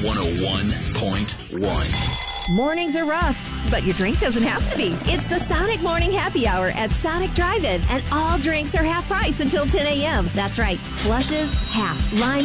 101.1. Mornings are rough, but your drink doesn't have to be. It's the Sonic Morning Happy Hour at Sonic Drive-In, and all drinks are half price until 10 a.m. That's right, slushes, half. Lime